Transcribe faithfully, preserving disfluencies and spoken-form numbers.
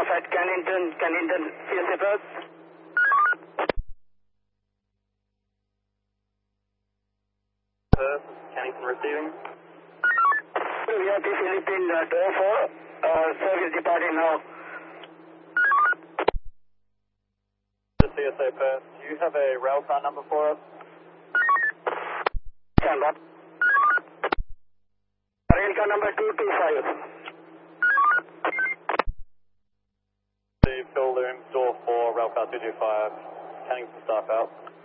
staff at Kennington, Kennington C S F S. Perth, Kennington receiving. We have the Philippine uh, two oh four, uh, service departing now. The C S A Perth, do you have a rail car number for us? Stand up. Rail car number two two five. The Phil Loom, door four, rail car two two five, Kennington staff out.